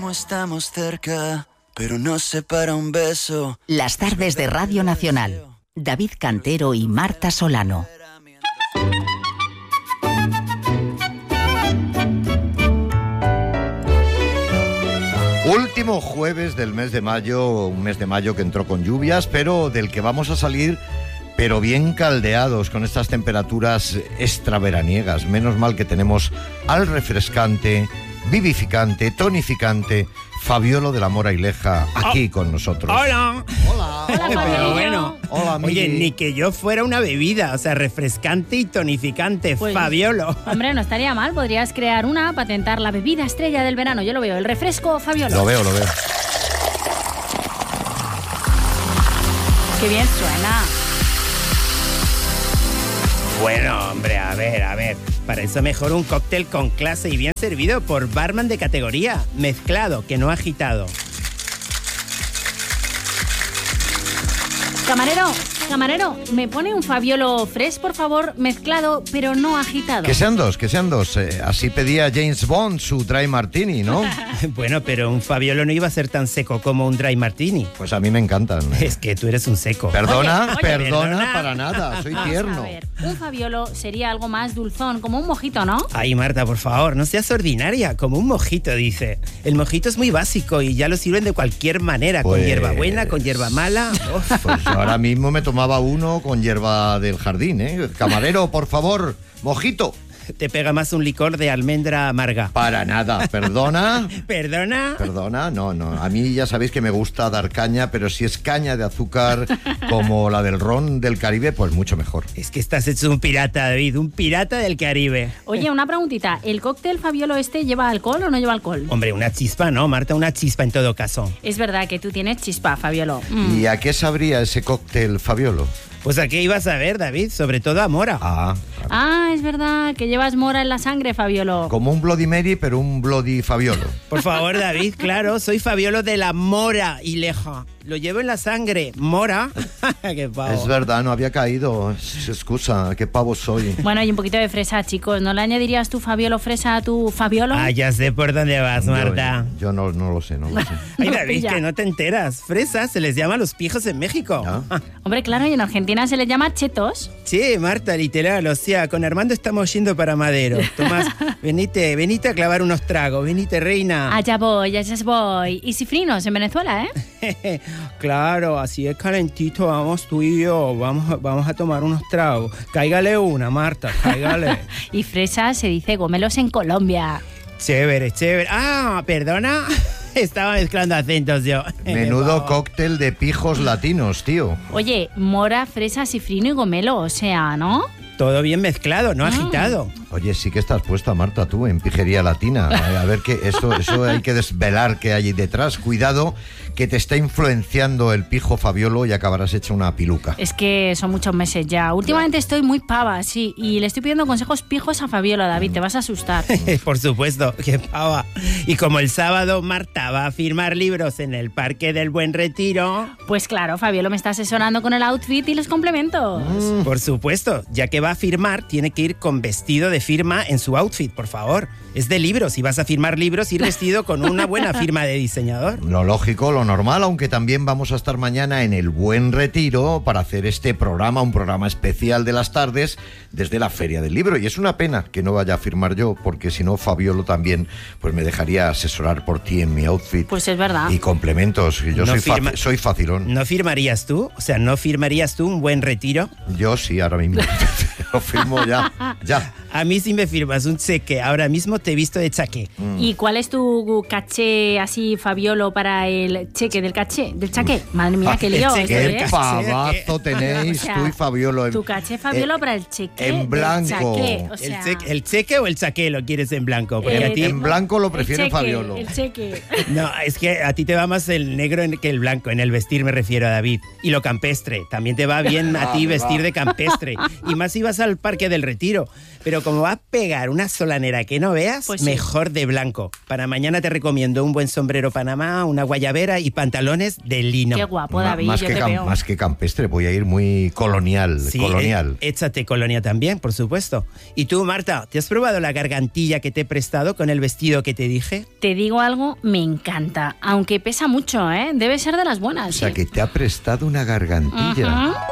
cómo estamos cerca, pero nos separa un beso. Las tardes de Radio Nacional. David Cantero y Marta Solano. Último jueves del mes de mayo, un mes de mayo que entró con lluvias, pero del que vamos a salir, pero bien caldeados con estas temperaturas extraveraniegas. Menos mal que tenemos al refrescante, vivificante, tonificante Fabiolo de la Mora y Leja aquí con nosotros. ¡Hola! ¡Hola! Pero bueno, hola, oye, ni que yo fuera una bebida, o sea, refrescante y tonificante, Pues, Fabiolo. Hombre, no estaría mal, podrías crear una, patentar la bebida estrella del verano. Yo lo veo, el refresco Fabiolo. Lo veo. Qué bien suena. Bueno, hombre, a ver. Para eso mejor un cóctel con clase y bien servido por barman de categoría, mezclado, que no agitado. Camarero, ¿me pone un Fabiolo Fresh, por favor, mezclado, pero no agitado? Que sean dos. Así pedía James Bond su Dry Martini, ¿no? Bueno, pero un Fabiolo no iba a ser tan seco como un Dry Martini. Pues a mí me encantan. Es que tú eres un seco. Perdona, Oye, perdona para nada, soy Vamos tierno. a ver, un Fabiolo sería algo más dulzón, como un mojito, ¿no? Ay, Marta, por favor, no seas ordinaria, como un mojito, dice. El mojito es muy básico y ya lo sirven de cualquier manera, Pues- con hierba buena, con hierba mala. Uf. Pues ahora mismo me tomaba uno con hierba del jardín, ¿eh? Camarero, por favor, mojito. Te pega más un licor de almendra amarga. Para nada, perdona. ¿Perdona? Perdona, no. A mí ya sabéis que me gusta dar caña, pero si es caña de azúcar como la del ron del Caribe, pues mucho mejor. Es que estás hecho un pirata, David, un pirata del Caribe. Oye, una preguntita, ¿el cóctel Fabiolo lleva alcohol o no lleva alcohol? Hombre, una chispa, ¿no, Marta? Una chispa en todo caso. Es verdad que tú tienes chispa, Fabiolo. ¿Y a qué sabría ese cóctel Fabiolo? Pues ¿a qué ibas a ver, David? Sobre todo a mora. Ah, es verdad, que llevas mora en la sangre, Fabiolo. Como un Bloody Mary, pero un Bloody Fabiolo. Por favor, David, claro, soy Fabiolo de la Mora y Leja. Lo llevo en la sangre. ¿Mora? ¡Qué pavo! Es verdad, no había caído. Excusa, qué pavo soy. Bueno, y un poquito de fresa, chicos. ¿No le añadirías tu Fabiolo fresa a tu Fabiolo? Ah, ya sé por dónde vas, Marta. Yo no lo sé. Ay, No David, pilla. que no te enteras. Fresas se les llama a los pijos en México. ¿Ah? Hombre, claro, y en Argentina se les llama chetos. Sí, Marta, literal, o sea, con Armando estamos yendo para Madero. Tomás, venite a clavar unos tragos, venite, reina. Allá voy. Y cifrinos en Venezuela, ¿eh? Claro, así es calentito, vamos tú y yo, vamos a tomar unos tragos. Cáigale una, Marta, cáigale. Y fresa se dice gomelos en Colombia. Chévere. Ah, perdona, estaba mezclando acentos yo. Menudo cóctel de pijos latinos, tío. Oye, mora, fresa, cifrino y gomelo, o sea, ¿no? Todo bien mezclado, no agitado. Oye, sí que estás puesta, Marta, tú, en pijería latina. A ver, que eso hay que desvelar qué hay detrás. Cuidado, que te está influenciando el pijo Fabiolo y acabarás hecha una piluca. Es que son muchos meses ya. Últimamente estoy muy pava, sí, y le estoy pidiendo consejos pijos a Fabiolo, David, te vas a asustar. Por supuesto, qué pava. Y como el sábado Marta va a firmar libros en el Parque del Buen Retiro, Pues claro, Fabiolo me está asesorando con el outfit y los complementos. por supuesto, ya que va a firmar, tiene que ir con vestido de firma en su outfit, por favor. Es de libros, y vas a firmar libros, ir vestido con una buena firma de diseñador. Lo lógico, lo normal, aunque también vamos a estar mañana en el Buen Retiro para hacer este programa, un programa especial de las tardes desde la Feria del Libro. Y es una pena que no vaya a firmar yo, porque si no, Fabiolo también pues me dejaría asesorar por ti en mi outfit. Pues es verdad. Y complementos. Yo No soy facilón. ¿No firmarías tú? O sea, ¿no firmarías tú un buen retiro? Yo sí, ahora mismo. Lo firmo ya. A mí sí me firmas un cheque. Ahora mismo te he visto de chaqué. ¿Y cuál es tu caché así, Fabiolo, para el cheque del caché? ¿Del chaqué? Madre mía, qué lío. El cheque, esto ¡Qué es. pavazo tenéis O sea, tú y Fabiolo! Tu caché, Fabiolo, para el cheque en del blanco. chaqué, o sea, ¿El cheque o el chaqué lo quieres en blanco? Porque a ti... En blanco lo el prefiere cheque, Fabiolo. El cheque. No, es que a ti te va más el negro que el blanco. En el vestir me refiero a David. Y lo campestre. También te va bien a ti vestir de campestre. Y más si vas al Parque del Retiro. Pero como va a pegar una solanera que no veas, Pues sí. mejor de blanco. Para mañana te recomiendo un buen sombrero Panamá, una guayabera y pantalones de lino. Qué guapo, David, más, yo que te veo. más que campestre, voy a ir muy colonial. Sí, colonial. Échate colonia también, por supuesto. Y tú, Marta, ¿te has probado la gargantilla que te he prestado con el vestido que te dije? Te digo algo, me encanta. Aunque pesa mucho, ¿eh? Debe ser de las buenas. O sea, sí. que te ha prestado una gargantilla. Ujú.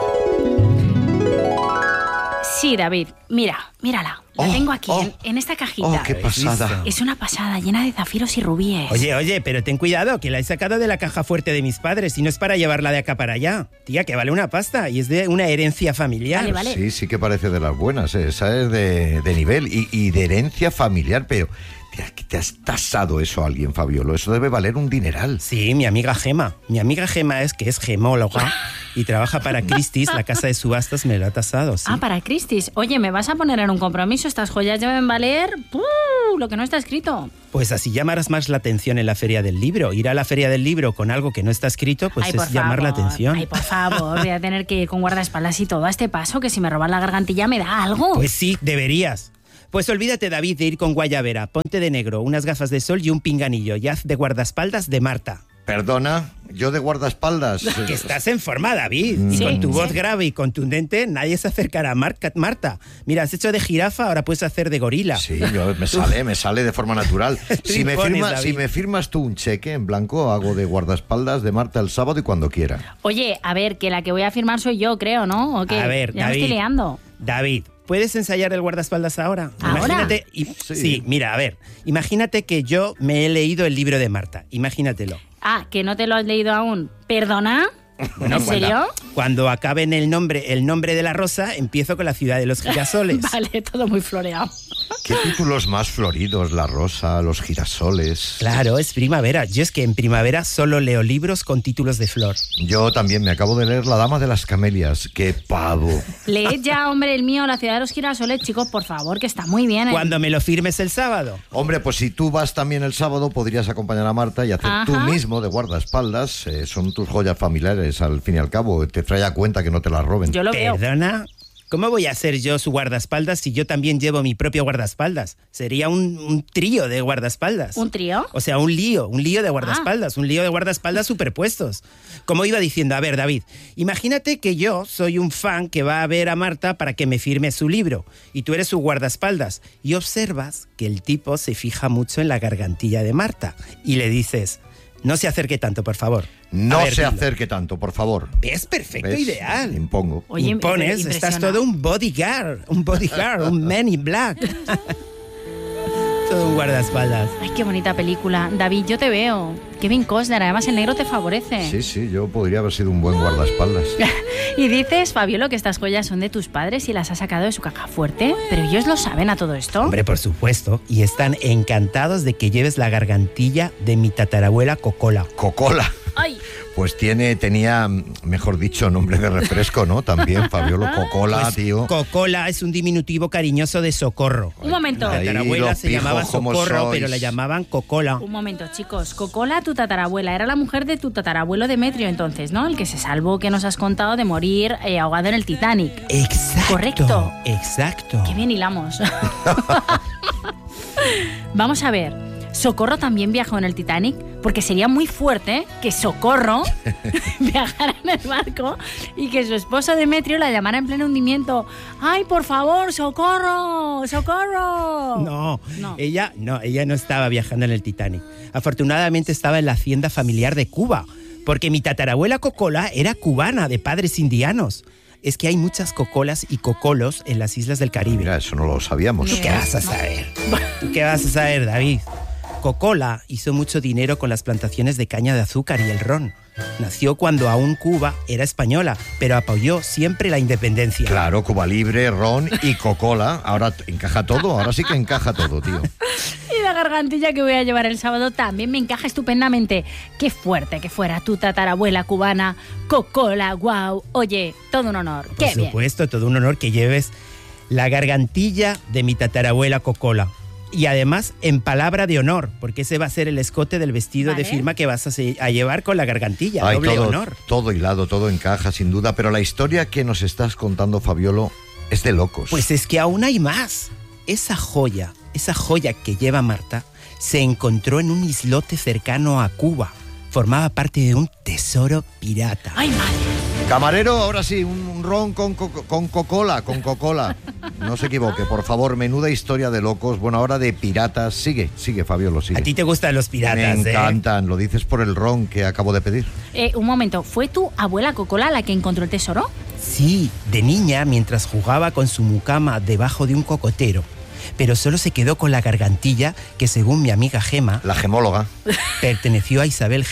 Sí, David, mírala. La tengo aquí, en esta cajita. Oh, qué pasada. Es una pasada, llena de zafiros y rubíes. Oye, pero ten cuidado, que la he sacado de la caja fuerte de mis padres y no es para llevarla de acá para allá. Tía, que vale una pasta y es de una herencia familiar. Vale. Sí que parece de las buenas, ¿eh? Esa es de nivel y de herencia familiar, pero ¿qué te has tasado eso a alguien, Fabiolo? Eso debe valer un dineral. Sí, mi amiga Gema. Mi amiga Gema es gemóloga y trabaja para Christie's, la casa de subastas, me lo ha tasado, sí. Ah, para Christie's. Oye, ¿me vas a poner en un compromiso? Estas joyas deben valer lo que no está escrito. Pues así llamarás más la atención en la Feria del Libro. Ir a la Feria del Libro con algo que no está escrito, pues Ay, es por llamar la favor. atención. Ay, por favor, voy a tener que ir con guardaespaldas y todo a este paso, que si me roban la gargantilla me da algo. Pues sí, deberías. Pues olvídate, David, de ir con guayabera, ponte de negro, unas gafas de sol y un pinganillo y haz de guardaespaldas de Marta. Perdona, yo de guardaespaldas. Que estás en forma, David. Y Sí, con tu voz sí. grave y contundente, nadie se acercará a Marta. Mira, has hecho de jirafa, ahora puedes hacer de gorila. Sí, me sale de forma natural. Si me, impones, David. si me firmas tú un cheque en blanco, hago de guardaespaldas de Marta el sábado y cuando quiera. Oye, a ver, que la que voy a firmar soy yo, creo, ¿no? ¿O qué? A ver, ya David. me estoy liando. David, ¿puedes ensayar el guardaespaldas ahora? ¿Ahora? Imagínate, Sí. sí, mira, a ver, imagínate que yo me he leído el libro de Marta, imagínatelo. Ah, que no te lo has leído aún. ¿Perdona? Bueno, ¿En serio? Cuando acabe en el nombre de la rosa, empiezo con la ciudad de los girasoles. Vale, todo muy floreado. ¿Qué títulos más floridos? La rosa, los girasoles. Claro, es primavera. Yo es que en primavera solo leo libros con títulos de flor. Yo también me acabo de leer La Dama de las Camelias. ¡Qué pavo! Leed ya, hombre, el mío, La ciudad de los girasoles, chicos, por favor, que está muy bien. ¿eh? Cuando me lo firmes el sábado. Hombre, pues si tú vas también el sábado, podrías acompañar a Marta y hacer Ajá. tú mismo de guardaespaldas. Son tus joyas familiares, al fin y al cabo. Te trae a cuenta que no te las roben. Yo lo veo. ¿Perdona? ¿Cómo voy a ser yo su guardaespaldas si yo también llevo mi propio guardaespaldas? Sería un trío de guardaespaldas. ¿Un trío? O sea, un lío de guardaespaldas, un lío de guardaespaldas superpuestos. Como iba diciendo, a ver, David, imagínate que yo soy un fan que va a ver a Marta para que me firme su libro y tú eres su guardaespaldas y observas que el tipo se fija mucho en la gargantilla de Marta y le dices, no se acerque tanto, por favor. No A ver, se dilo. acerque tanto, por favor. Es perfecto, ¿Ves? ideal. Impongo. Oye, Impones, impresiona. estás todo un bodyguard, un man in black. Todo un guardaespaldas. Ay, qué bonita película. David, yo te veo. Kevin Costner, además el negro te favorece. Sí, yo podría haber sido un buen guardaespaldas. Y dices, Fabiolo, que estas joyas son de tus padres y las has sacado de su caja fuerte. ¿Pero ellos lo saben a todo esto? Hombre, por supuesto. Y están encantados de que lleves la gargantilla de mi tatarabuela Cocola. Cocola. ¡Ay! Pues tenía, mejor dicho, nombre de refresco, ¿no? También, Fabiolo, Cocola, Pues, tío. Cocola es un diminutivo cariñoso de socorro. Un momento. Ahí Mi tatarabuela los se llamaba pijos, ¿cómo Socorro, sois? pero la llamaban Cocola. Un momento, chicos. Cocola, tu tatarabuela, era la mujer de tu tatarabuelo Demetrio entonces, ¿no? El que se salvó, que nos has contado, de morir ahogado en el Titanic. Exacto. Correcto. Exacto. Qué bien hilamos. Vamos a ver. ¿Socorro también viajó en el Titanic? Porque sería muy fuerte que Socorro viajara en el barco y que su esposo Demetrio la llamara en pleno hundimiento. ¡Ay, por favor, socorro! ¡Socorro! No, No. ella no estaba viajando en el Titanic. Afortunadamente estaba en la hacienda familiar de Cuba, porque mi tatarabuela Cocola era cubana, de padres indianos. Es que hay muchas cocolas y cocolos en las islas del Caribe. Mira, eso no lo sabíamos. ¿Tú qué vas a saber? ¿Tú qué vas a saber, David? Cocola hizo mucho dinero con las plantaciones de caña de azúcar y el ron. Nació cuando aún Cuba era española, pero apoyó siempre la independencia. Claro, Cuba Libre, ron y Cocola. Ahora encaja todo, ahora sí que encaja todo, tío. Y la gargantilla que voy a llevar el sábado también me encaja estupendamente. Qué fuerte que fuera tu tatarabuela cubana, Cocola, wow. Oye, todo un honor. Qué Por bien. supuesto, todo un honor que lleves la gargantilla de mi tatarabuela Cocola. Y además en palabra de honor, porque ese va a ser el escote del vestido Vale. de firma que vas a llevar con la gargantilla. Ay, Doble honor. todo hilado, todo encaja, sin duda. Pero la historia que nos estás contando, Fabiolo, Es de locos. Pues es que aún hay más. Esa joya que lleva Marta, se encontró en un islote cercano a Cuba. Formaba parte de un tesoro pirata. ¡Ay, madre! Camarero, ahora sí, un ron con Coca-Cola. No se equivoque, por favor, menuda historia de locos. Bueno, ahora de piratas. Sigue, Fabiola, sigue. A ti te gustan los piratas, Me encantan, lo dices por el ron que acabo de pedir. Un momento, ¿fue tu abuela Cocola la que encontró el tesoro? Sí, de niña, mientras jugaba con su mucama debajo de un cocotero. Pero solo se quedó con la gargantilla que, según mi amiga Gema, La gemóloga. perteneció a Isabel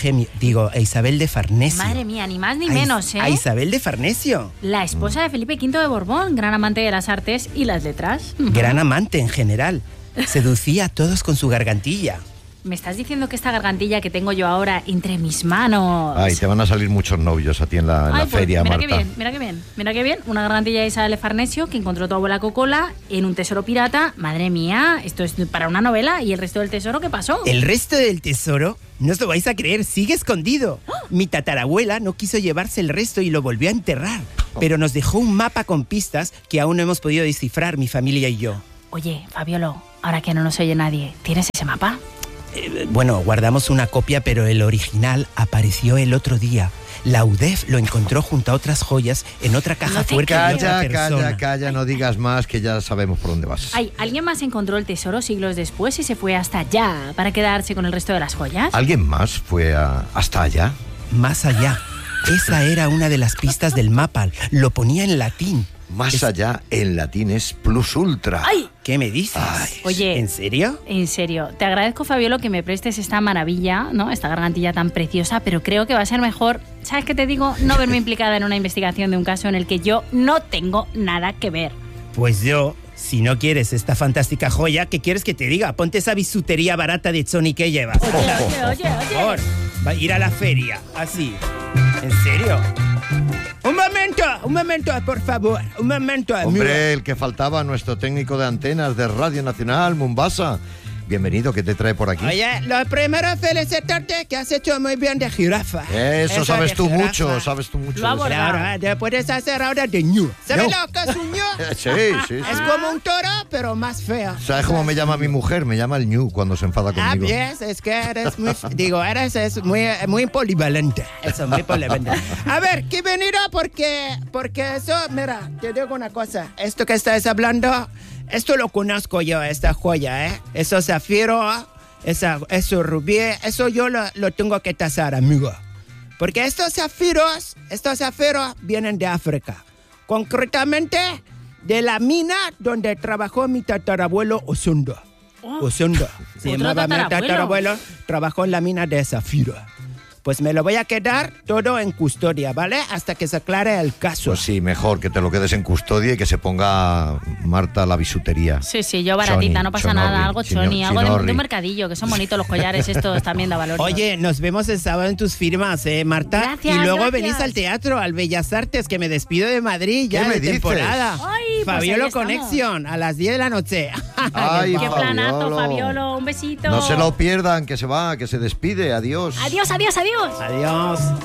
de Farnesio. Madre mía, ni más ni menos, ¿eh? A Isabel de Farnesio. La esposa de Felipe V de Borbón, gran amante de las artes y las letras. Gran amante en general. Seducía a todos con su gargantilla. ¿Me estás diciendo que esta gargantilla que tengo yo ahora entre mis manos... Ay, te van a salir muchos novios a ti en la Ay, pues, feria, mira Marta. Mira qué bien. Una gargantilla de Isabel de Farnesio que encontró tu abuela Cocola en un tesoro pirata. Madre mía, esto es para una novela. ¿Y el resto del tesoro qué pasó? El resto del tesoro, no os lo vais a creer, sigue escondido. Mi tatarabuela no quiso llevarse el resto y lo volvió a enterrar. Pero nos dejó un mapa con pistas que aún no hemos podido descifrar, mi familia y yo. Oye, Fabiolo, ahora que no nos oye nadie, ¿tienes ese mapa? Bueno, guardamos una copia, pero el original apareció el otro día. La UDEF lo encontró junto a otras joyas en otra caja fuerte de otra persona. Calla, no digas más, que ya sabemos por dónde vas. Ay, ¿alguien más encontró el tesoro siglos después y se fue hasta allá para quedarse con el resto de las joyas? ¿Alguien más fue hasta allá? Más allá. Esa era una de las pistas del mapa. Lo ponía en latín. Más allá, en latín es plus ultra. ¡Ay! ¿Qué me dices? Ay, Oye, ¿en serio? En serio. Te agradezco, Fabiolo, que me prestes esta maravilla, ¿no? Esta gargantilla tan preciosa, pero creo que va a ser mejor, ¿sabes qué te digo? No verme implicada en una investigación de un caso en el que yo no tengo nada que ver. Pues yo, si no quieres esta fantástica joya, ¿qué quieres que te diga? Ponte esa bisutería barata de Sony que llevas. Oye. Por favor, va a ir a la feria, así. ¿En serio? Un momento, por favor. Un momento, amigo. Hombre, el que faltaba, nuestro técnico de antenas de Radio Nacional, Mombasa. Bienvenido, ¿qué te trae por aquí? Oye, lo primero, felicitarte que has hecho muy bien de jirafa. Eso sabes de tú jirafa. mucho, sabes tú mucho. Lo hago. Ahora, te puedes hacer ahora de ñu. ¿Sabes Ñu. lo que es un ñu? Sí. Es como un toro, pero más feo. ¿Sabes cómo me llama mi mujer? Me llama el ñu cuando se enfada conmigo. Yes, es que eres muy... eres muy polivalente. Eso, muy polivalente. A ver, que venido porque eso, mira, te digo una cosa. Esto que estás hablando, esto lo conozco yo, esta joya, ¿eh? Eso zafiro, eso rubí, eso yo lo tengo que tasar, amigo. Porque estos zafiros vienen de África. Concretamente, de la mina donde trabajó mi tatarabuelo Osondo. Osondo. Se ¿otro llamaba mi tatarabuelo? tatarabuelo, trabajó en la mina de zafiro. Pues me lo voy a quedar todo en custodia, ¿vale? Hasta que se aclare el caso. Pues sí, mejor que te lo quedes en custodia y que se ponga Marta la bisutería. Sí, yo baratita, Choni, no pasa chonorri, nada, algo choni, algo de chinorri. un mercadillo, que son bonitos los collares estos, también da valor. Oye, nos vemos el sábado en tus firmas, Marta. Gracias, y luego gracias. venís al teatro, al Bellas Artes, que me despido de Madrid ya ¿Qué me de dices? temporada. Ay, pues Fabiolo ahí estamos. Conexión, a las 10 de la noche. Ay, Qué planazo, Fabiolo. Fabiolo, un besito. No se lo pierdan, que se va, que se despide. Adiós. Adiós. Adiós.